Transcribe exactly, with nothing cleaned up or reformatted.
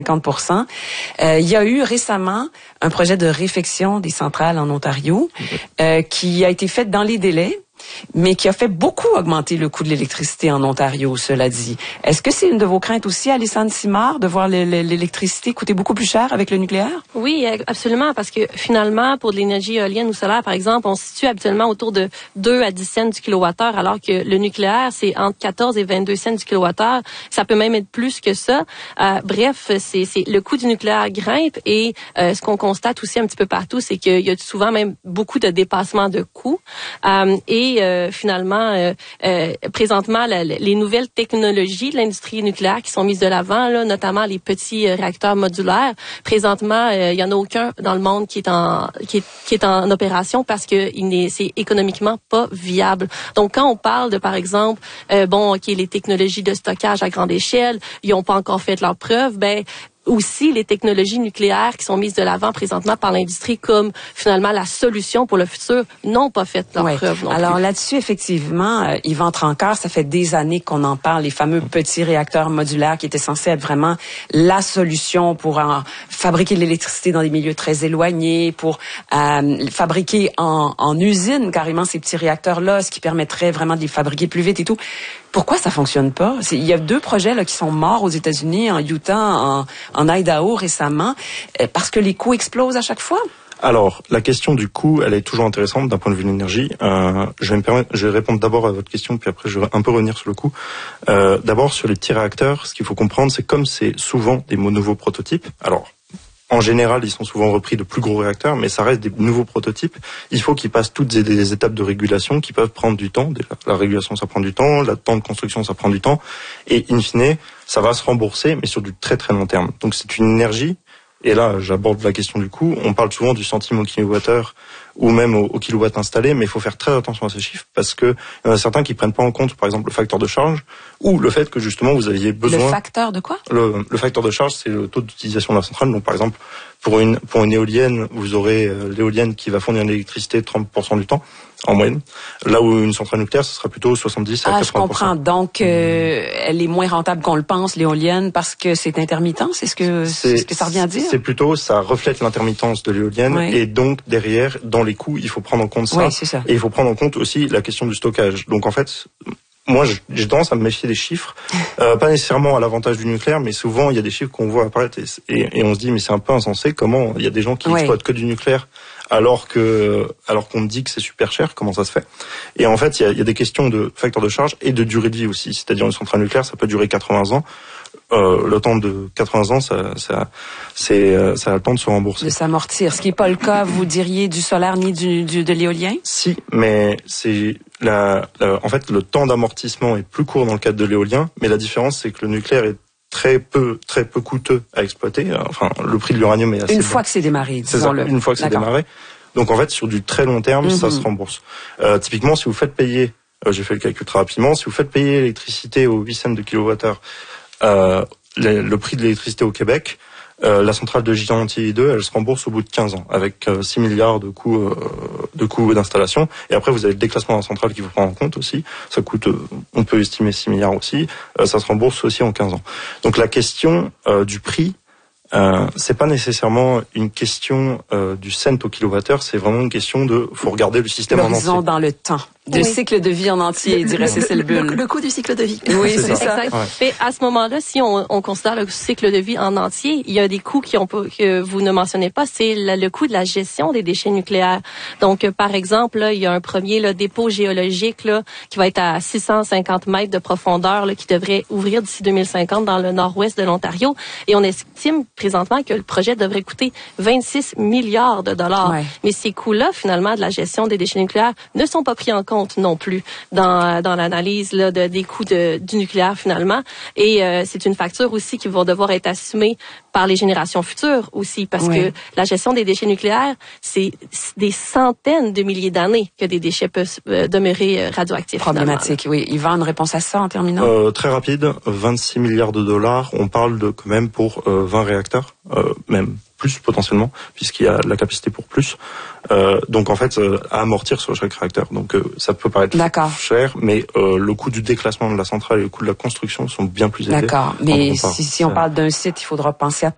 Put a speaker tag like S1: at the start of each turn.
S1: cinquante pour cent. Euh, il y a eu récemment un projet de réfection des centrales en Ontario euh, qui a été fait dans les délais, mais qui a fait beaucoup augmenter le coût de l'électricité en Ontario, cela dit. Est-ce que c'est une de vos craintes aussi, Alessandre Simard, de voir l'électricité coûter beaucoup plus cher avec le nucléaire?
S2: Oui, absolument, parce que finalement, pour de l'énergie éolienne ou solaire, par exemple, on se situe habituellement autour de deux à dix cents du kilowattheure, alors que le nucléaire, c'est entre quatorze et vingt-deux cents du kilowattheure. Ça peut même être plus que ça. Euh, bref, c'est, c'est le coût du nucléaire grimpe et euh, ce qu'on constate aussi un petit peu partout, c'est qu'il y a souvent même beaucoup de dépassements de coûts. Euh, et Euh, finalement, euh, euh, présentement, la, les nouvelles technologies de l'industrie nucléaire qui sont mises de l'avant, là, notamment les petits euh, réacteurs modulaires. Présentement, euh, il y en a aucun dans le monde qui est en qui est, qui est en opération parce que il n'est c'est économiquement pas viable. Donc, quand on parle de, par exemple, euh, bon, ok, les technologies de stockage à grande échelle, ils n'ont pas encore fait leurs preuves, ben aussi les technologies nucléaires qui sont mises de l'avant présentement par l'industrie comme finalement la solution pour le futur n'ont pas fait leur
S1: ouais.
S2: preuve non
S1: Alors
S2: plus.
S1: Là-dessus, effectivement, euh, Yvan Trancœur, ça fait des années qu'on en parle, les fameux petits réacteurs modulaires qui étaient censés être vraiment la solution pour en fabriquer de l'électricité dans des milieux très éloignés, pour euh, fabriquer en, en usine carrément ces petits réacteurs-là, ce qui permettrait vraiment de les fabriquer plus vite et tout. Pourquoi ça fonctionne pas? C'est, il y a deux projets là qui sont morts aux États-Unis, en Utah, en, en Idaho récemment, parce que les coûts explosent à chaque fois.
S3: Alors, la question du coût, elle est toujours intéressante d'un point de vue de l'énergie. Euh, je vais me permettre, je vais répondre d'abord à votre question, puis après je vais un peu revenir sur le coût. Euh, d'abord, sur les petits réacteurs, ce qu'il faut comprendre, c'est comme c'est souvent des nouveaux prototypes. Alors, en général, ils sont souvent repris de plus gros réacteurs, mais ça reste des nouveaux prototypes. Il faut qu'ils passent toutes des étapes de régulation qui peuvent prendre du temps. Déjà, la régulation, ça prend du temps. Le temps de construction, ça prend du temps. Et in fine, ça va se rembourser, mais sur du très très long terme. Donc c'est une énergie. Et là, j'aborde la question du coût. On parle souvent du centime au kilowattheure ou même au, au kilowatt installé, mais il faut faire très attention à ces chiffres parce que il y en a certains qui prennent pas en compte, par exemple, le facteur de charge ou le fait que justement vous aviez besoin.
S1: Le facteur de quoi?
S3: Le, le facteur de charge, c'est le taux d'utilisation de la centrale. Donc, par exemple, pour une pour une éolienne, vous aurez euh, l'éolienne qui va fournir l'électricité trente pour cent du temps en moyenne. Là où une centrale nucléaire, ce sera plutôt soixante-dix à quatre-vingts pour cent.
S1: Ah, je comprends. Donc, euh, elle est moins rentable qu'on le pense, l'éolienne, parce que c'est intermittent. C'est ce que c'est, c'est ce que ça revient à dire.
S3: C'est plutôt, ça reflète l'intermittence de l'éolienne, oui. Et donc derrière, dans les coûts, il faut prendre en compte ça.
S1: Oui, c'est ça.
S3: Et il faut prendre en compte aussi la question du stockage. Donc en fait, moi, j'ai tendance à me méfier des chiffres, euh, pas nécessairement à l'avantage du nucléaire, mais souvent il y a des chiffres qu'on voit apparaître et, et, et on se dit mais c'est un peu insensé. Comment il y a des gens qui oui. exploitent que du nucléaire alors que alors qu'on me dit que c'est super cher, comment ça se fait? Et en fait, il y a, il y a des questions de facteur de charge et de durée de vie aussi. C'est-à-dire une centrale nucléaire, ça peut durer quatre-vingts ans. Euh, le temps de quatre-vingts ans, ça, ça, c'est, ça a le temps de se rembourser.
S1: De s'amortir. Ce qui n'est pas le cas, vous diriez, du solaire ni du, du de l'éolien?
S3: Si, mais c'est la, la, en fait, le temps d'amortissement est plus court dans le cadre de l'éolien, mais la différence, c'est que le nucléaire est très peu, très peu coûteux à exploiter. Enfin, le prix de l'uranium est assez
S1: Une
S3: bon.
S1: fois que c'est démarré,
S3: c'est ça, une fois que c'est D'accord. démarré. Donc, en fait, sur du très long terme, mm-hmm. ça se rembourse. Euh, typiquement, si vous faites payer, euh, j'ai fait le calcul très rapidement, si vous faites payer l'électricité aux huit cents de kilowattheure, euh, le, le prix de l'électricité au Québec, euh, la centrale de Gentilly deux, elle se rembourse au bout de quinze ans, avec euh, six milliards de coûts euh, de coûts d'installation. Et après, vous avez le déclassement de la centrale qu'il faut prendre en compte aussi. Ça coûte, euh, on peut estimer six milliards aussi. Euh, ça se rembourse aussi en quinze ans. Donc la question euh, du prix, Euh, c'est pas nécessairement une question euh, du cent au kilowattheure, c'est vraiment une question de, faut regarder le système en entier.
S1: L'horizon dans le temps, de oui. cycle de vie en entier, dirait Cécile Bull.
S2: Le, le coût du cycle de vie.
S1: Oui, c'est, c'est ça.
S2: Exact. Ouais. Mais à ce moment-là, si on, on considère le cycle de vie en entier, il y a des coûts qui ont pas, que vous ne mentionnez pas, c'est la, le coût de la gestion des déchets nucléaires. Donc, euh, par exemple, là, il y a un premier là, dépôt géologique là, qui va être à six cent cinquante mètres de profondeur, là, qui devrait ouvrir d'ici deux mille cinquante dans le nord-ouest de l'Ontario, et on estime présentement que le projet devrait coûter vingt-six milliards de dollars. Ouais. Mais ces coûts-là, finalement, de la gestion des déchets nucléaires ne sont pas pris en compte non plus dans, dans l'analyse là, de, des coûts de, du nucléaire, finalement. Et euh, c'est une facture aussi qui va devoir être assumée par les générations futures aussi, parce ouais. que la gestion des déchets nucléaires, c'est des centaines de milliers d'années que des déchets peuvent euh, demeurer radioactifs.
S1: Problématique, oui. Yvan, une réponse à ça en terminant?
S3: Euh, très rapide, vingt-six milliards de dollars, on parle de quand même pour euh, vingt réacteurs. Euh, même plus potentiellement, puisqu'il y a la capacité pour plus. Euh, donc en fait, euh, à amortir sur chaque réacteur. Donc euh, ça peut paraître D'accord. cher, mais euh, le coût du déclassement de la centrale et le coût de la construction sont bien plus élevés.
S1: D'accord, mais si, si on parle d'un site, il faudra penser à